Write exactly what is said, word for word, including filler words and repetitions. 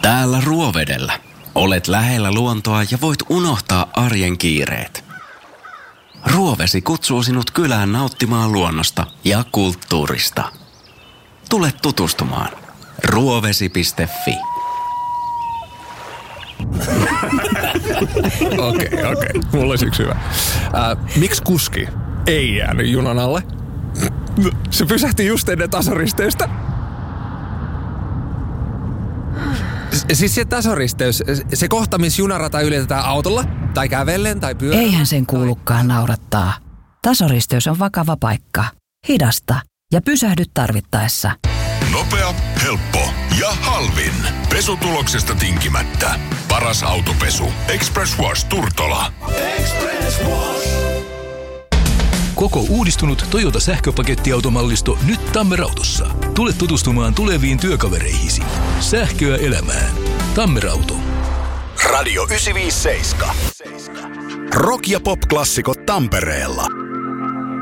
Täällä Ruovedellä olet lähellä luontoa ja voit unohtaa arjen kiireet. Ruovesi kutsuu sinut kylään nauttimaan luonnosta ja kulttuurista. Tule tutustumaan. ruovesi piste fi. Okei, okei. Okay. Mulla olisi yksi hyvä. Ää, miksi kuski ei jäänyt junan alle? Se pysähti just ennen tasoristeistä. Siis se tasoristeys, se kohta, missä junarata ylitetään autolla, tai kävellen, tai pyörällä. Eihän sen kuulukaan naurattaa. Tasoristeys on vakava paikka. Hidasta ja pysähdy tarvittaessa. Nopea, helppo ja halvin. Pesutuloksesta tinkimättä. Paras autopesu. Express Wash Turtola. Express Wash. Koko uudistunut Toyota sähköpakettiautomallisto nyt Tammerautossa. Tule tutustumaan tuleviin työkavereihisi. Sähköä elämään. Tammerauto. Radio yhdeksänsataaviisikymmentäseitsemän. Rock- ja pop-klassikot Tampereella.